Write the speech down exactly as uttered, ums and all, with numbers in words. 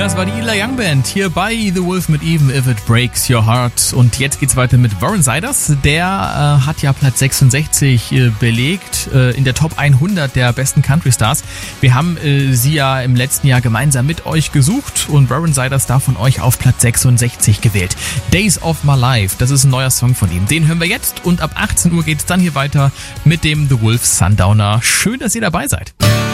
Das war die Ela Young Band hier bei The Wolf mit Even If It Breaks Your Heart. Und jetzt geht's weiter mit Warren Ziders. Der äh, hat ja Platz sechsundsechzig äh, belegt äh, in der Top hundert der besten Country Stars. Wir haben äh, sie ja im letzten Jahr gemeinsam mit euch gesucht und Warren Ziders da von euch auf Platz sechsundsechzig gewählt. Days of My Life, das ist ein neuer Song von ihm. Den hören wir jetzt und ab achtzehn Uhr geht's dann hier weiter mit dem The Wolf Sundowner. Schön, dass ihr dabei seid.